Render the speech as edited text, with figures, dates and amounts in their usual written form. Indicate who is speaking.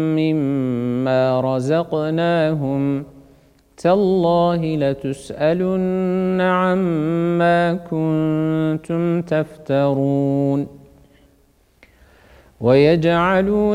Speaker 1: مما رزقناهم تالله لتسألن عما كنتم تفترون ويجعلون